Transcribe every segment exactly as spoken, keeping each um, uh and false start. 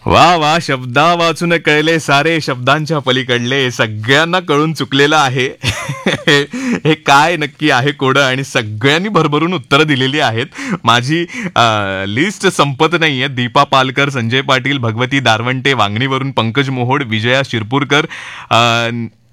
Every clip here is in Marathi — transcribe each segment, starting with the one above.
वा वा, शब्दा वाचून कळले सारे, शब्दांच्या पलीकडले सगळ्यांना कळून चुकलेलं आहे. हे काय नक्की आहे कोडं, आणि सगळ्यांनी भरभरून उत्तरं दिलेली आहेत. माझी लिस्ट संपत नाहीये. दीपा पालकर, संजय पाटील, भगवती दारवंटे वांगणीवरून, पंकज मोहोड, विजया शिरपूरकर, अ,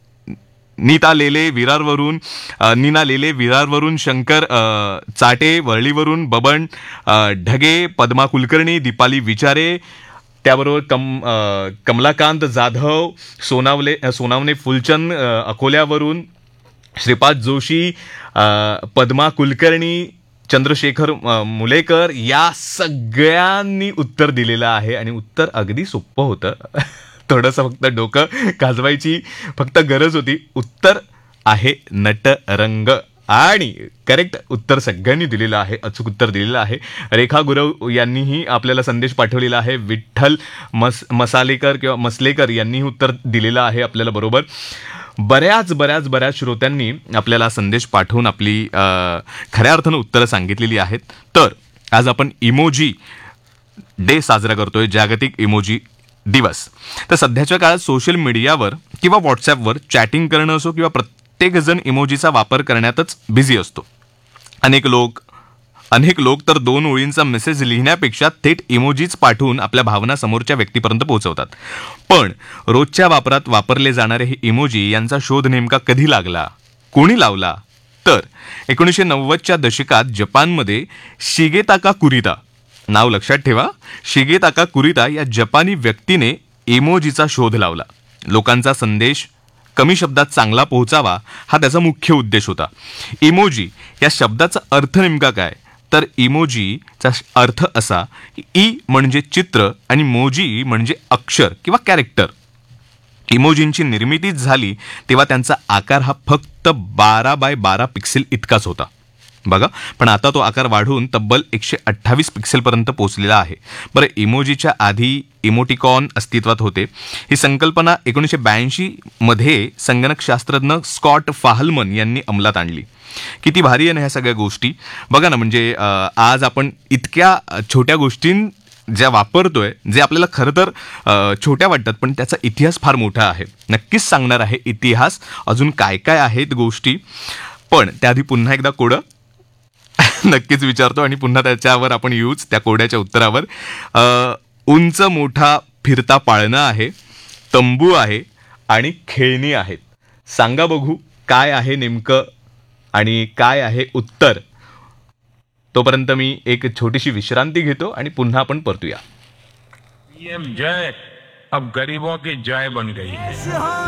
नीता लेले विरारवरून, नीना लेले विरारवरून, शंकर चाटे वरळीवरून, बबन ढगे, पद्मा कुलकर्णी, दीपाली विचारे, त्याबरोबर कम कमलाकांत जाधव, सोनावले सोनावणे फुलचंद अकोल्यावरून, श्रीपाद जोशी, पद्मा कुलकर्णी, चंद्रशेखर मुलेकर, या सगळ्यांनी उत्तर दिलेलं आहे. आणि उत्तर अगदी सोपं होतं. थोडंसं फक्त डोकं गाजवायची फक्त गरज होती. उत्तर आहे नटरंग. आणि करेक्ट उत्तर सगळ्यांनी दिलेलं आहे, अचूक उत्तर दिलेलं आहे. रेखा गुरव यांनीही आपल्याला संदेश पाठवलेला आहे. विठ्ठल मस मसालेकर किंवा मसलेकर यांनीही उत्तर दिलेलं आहे आपल्याला बरोबर. बऱ्याच बऱ्याच बऱ्याच श्रोत्यांनी आपल्याला संदेश पाठवून आपली खऱ्या अर्थानं उत्तरं सांगितलेली आहेत. तर आज आपण इमोजी डे साजरा करतोय, जागतिक इमोजी दिवस. तर सध्याच्या काळात सोशल मीडियावर किंवा व्हॉट्सॲपवर चॅटिंग करणं असो किंवा प्रत्येक जण इमोजीचा वापर करण्यातच बिझी असतो. अनेक लोक अनेक लोक तर दोन ओळींचा मेसेज लिहिण्यापेक्षा थेट इमोजीच पाठवून आपल्या भावना समोरच्या व्यक्तीपर्यंत पोहोचवतात. पण रोजच्या वापरात वापरले जाणारे हे इमोजी यांचा शोध नेमका कधी लागला, कोणी लावला? तर एकोणीसशे नव्वदच्या दशकात जपानमध्ये शिगेताका कुरिता, नाव लक्षात ठेवा, शिगेताका कुरिता या जपानी व्यक्तीने इमोजीचा शोध लावला. लोकांचा संदेश कमी शब्दात चांगला पोहोचावा हा त्याचा मुख्य उद्देश होता. इमोजी या शब्दाचा अर्थ नेमका काय? तर इमोजीचा अर्थ असा की ई म्हणजे चित्र आणि मोजी म्हणजे अक्षर किंवा कॅरेक्टर. इमोजींची निर्मिती झाली तेव्हा त्यांचा आकार हा फक्त बारा बाय बारा पिक्सेल इतकाच होता बघा. पण आता तो आकार वाढून तब्बल एकशे अठ्ठावीस पिक्सेलपर्यंत पोहोचलेला आहे. बरं, इमोजीच्या आधी इमोटिकॉन अस्तित्वात होते. ही संकल्पना एकोणीसशे ब्याऐंशी मध्ये संगणक शास्त्रज्ञ स्कॉट फाहलमन यांनी अंमलात आणली. किती भारी आहे ना ह्या सगळ्या गोष्टी. बघा ना, म्हणजे आज आपण इतक्या छोट्या गोष्टी ज्या वापरतोय, जे आपल्याला खरं तर छोट्या वाटतात, पण त्याचा इतिहास फार मोठा आहे. नक्कीच सांगणार आहे इतिहास, अजून काय काय आहेत गोष्टी. पण त्याआधी पुन्हा एकदा कोडं नक्कीच विचारतो आणि पुन्हा त्याच्यावर आपण येऊच, त्या कोड्याच्या उत्तरावर. उंच मोठा फिरता पाळणा आहे, तंबू आहे आणि खेळणी आहेत. सांगा बघू काय आहे नेमकं आणि काय आहे उत्तर. तोपर्यंत मी एक छोटीशी विश्रांती घेतो आणि पुन्हा आपण परतूया. पीएम जय अब गरीबों की जय बन गई है.